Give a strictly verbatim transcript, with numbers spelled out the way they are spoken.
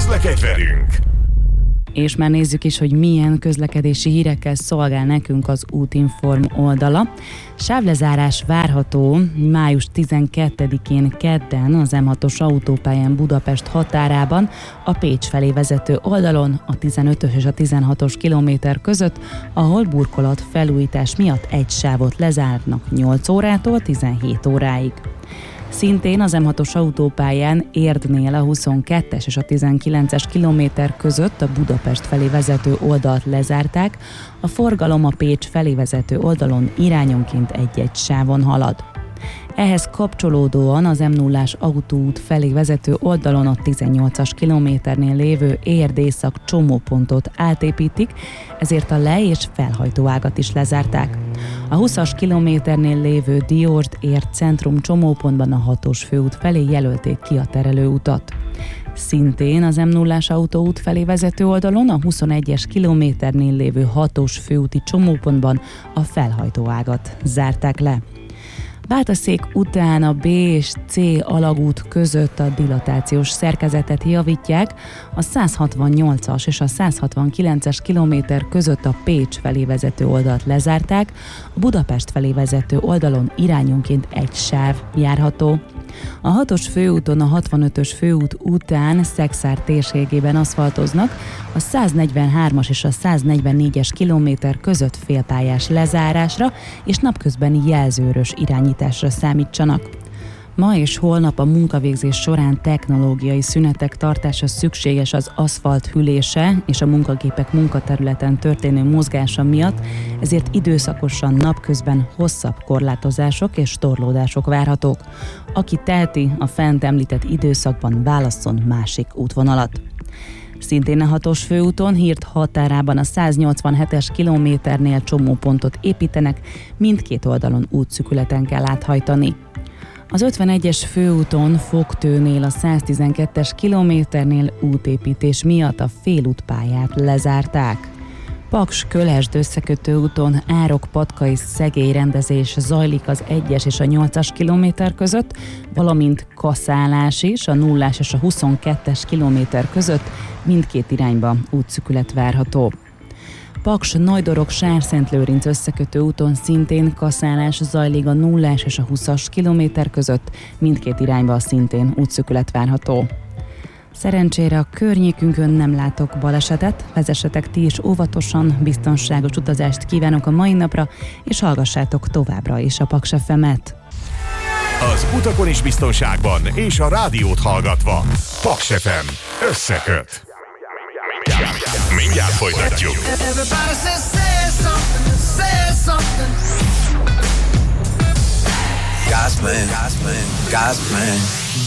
Közlekedj velünk! És már nézzük is, hogy milyen közlekedési hírekkel szolgál nekünk az Útinform oldala. Sávlezárás várható május tizenkettedikén kedden az M hatos autópályán Budapest határában, a Pécs felé vezető oldalon a tizenötös és a tizenhatos kilométer között, ahol burkolat felújítás miatt egy sávot lezárnak nyolc órától tizenhét óráig. Szintén az M hatos autópályán Érdnél a huszonkettes és a tizenkilences kilométer között a Budapest felé vezető oldalt lezárták, a forgalom a Pécs felé vezető oldalon irányonként egy-egy sávon halad. Ehhez kapcsolódóan az M nullás autóút felé vezető oldalon a tizennyolcas kilométernél lévő Érd-Észak csomópontot átépítik, ezért a le- és felhajtóágat is lezárták. A huszas kilométernél lévő Diósd-Érd centrum csomópontban a hatos főút felé jelölték ki a terelőutat. Szintén az M nullás autóút felé vezető oldalon a huszonegyes kilométernél lévő hatos főúti csomópontban a felhajtóágat zárták le. Bátaszék után a B és C alagút között a dilatációs szerkezetet javítják, a száz hatvannyolcas és a száz hatvankilences kilométer között a Pécs felé vezető oldalt lezárták, a Budapest felé vezető oldalon irányonként egy sáv járható. A hatos főúton a hatvanötös főút után Szekszárd térségében aszfaltoznak, a száznegyvenhármas és a száznegyvennégyes kilométer között félpályás lezárásra és napközbeni jelzőrös irányításra számítsanak. Ma és holnap a munkavégzés során technológiai szünetek tartása szükséges az aszfalt hűlése és a munkagépek munkaterületen történő mozgása miatt, ezért időszakosan napközben hosszabb korlátozások és torlódások várhatók. Aki teheti, a fent említett időszakban válasszon másik útvonalat. Szintén a hatos főúton Hírd határában a száznyolcvanhetes kilométernél csomópontot építenek, mindkét oldalon útszűkületen kell áthajtani. Az ötvenegyes főúton Fogtőnél a száztizenkettes kilométernél útépítés miatt a félútpályát lezárták. Paks-Kölesd összekötő úton Árok-Patkai szegélyrendezés zajlik az egyes és a nyolcas kilométer között, valamint kaszálás is a nullás és a huszonkettes kilométer között, mindkét irányba útszűkület várható. Paks-Najdorok-Sárszentlőrinc összekötő úton szintén kaszálás zajlik a nullás és a huszas kilométer között, mindkét irányba szintén útszűkület várható. Szerencsére a környékünkön nem látok balesetet, vezessetek ti is óvatosan, biztonságos utazást kívánok a mai napra, és hallgassátok továbbra is a Paks ef emet. Az utakon is biztonságban, és a rádiót hallgatva. Paks ef em összeköt. Mindjárt folytatjuk. Everybody says, say something, say something. God's plan, God's plan, God's plan.